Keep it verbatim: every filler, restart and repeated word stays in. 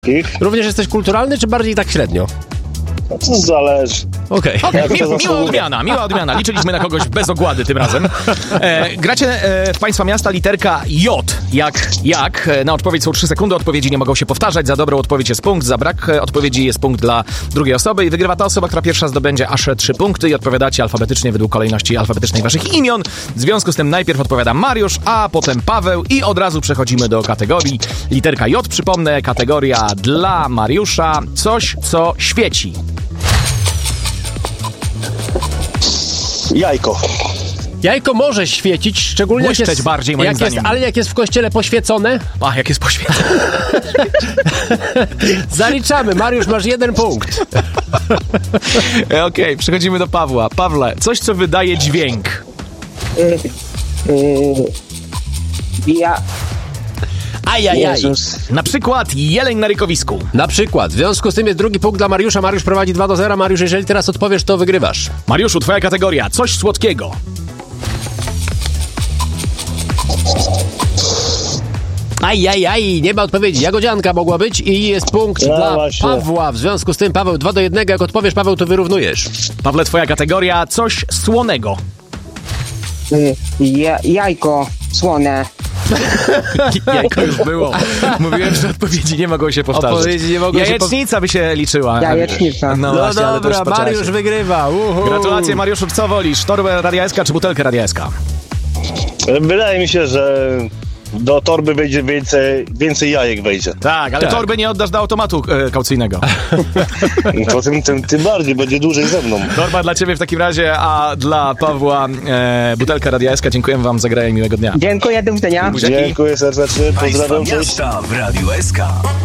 Również jesteś kulturalny, czy bardziej tak średnio? No to zależy. Okej. Okay. Okay. Mi, miła odmiana, miła odmiana. Liczyliśmy na kogoś bez ogłady tym razem. E, gracie e, w państwa miasta literka J. Jak, jak. Na odpowiedź są trzy sekundy, odpowiedzi nie mogą się powtarzać. Za dobrą odpowiedź jest punkt, za brak odpowiedzi jest punkt dla drugiej osoby i wygrywa ta osoba, która pierwsza zdobędzie aż trzy punkty i odpowiadacie alfabetycznie według kolejności alfabetycznej waszych imion. W związku z tym najpierw odpowiada Mariusz, a potem Paweł i od razu przechodzimy do kategorii. Literka J, przypomnę, kategoria dla Mariusza. Coś, co świeci. Jajko. Jajko może świecić, szczególnie jak jest, bardziej, moim jak zdaniem. jest, ale jak jest w kościele poświecone. Ach, jak jest poświecone. Zaliczamy. Mariusz, masz jeden punkt. Okej, okay, przechodzimy do Pawła. Pawle, coś, co wydaje dźwięk. Ja... Ajajaj. Na przykład jeleń na rykowisku. Na przykład. W związku z tym jest drugi punkt dla Mariusza. Mariusz prowadzi dwa do zera. Mariusz, jeżeli teraz odpowiesz, to wygrywasz. Mariuszu, twoja kategoria. Coś słodkiego. Ajajaj, nie ma odpowiedzi. Jagodzianka mogła być i jest punkt no dla właśnie. Pawła. W związku z tym, Paweł, dwa do jednego. Jak odpowiesz, Paweł, to wyrównujesz. Pawle, twoja kategoria. Coś słonego. Ja, jajko słone. Jajko już było. Mówiłem, że odpowiedzi nie mogą się powtarzać. Odpowiedzi nie mogą Jajecznica się by się liczyła. Jajecznica. No, No właśnie, ale to już dobra, po Mariusz czasie. wygrywa. Uhu. Gratulacje, Mariuszu. Co wolisz? Torbę Radia S K czy butelkę Radia S K? Wydaje mi się, że do torby wejdzie więcej, więcej jajek wejdzie. Tak, ale Tak. torby nie oddasz do automatu e, kaucyjnego. To tym, tym, tym bardziej, będzie dłużej ze mną. Torba dla ciebie w takim razie, a dla Pawła e, butelka Radia S K. Dziękujemy wam za grę i miłego dnia. Dziękuję, do widzenia. Buziaki. Dziękuję serdecznie, pozdrawiam, Państwa cześć. miasta w Radiu S K.